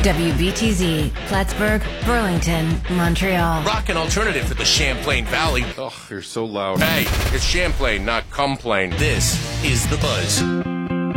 WBTZ, Plattsburgh, Burlington, Montreal. Rock and alternative for the Champlain Valley. Ugh, you're so loud. Hey, it's Champlain, not complain. This is The Buzz.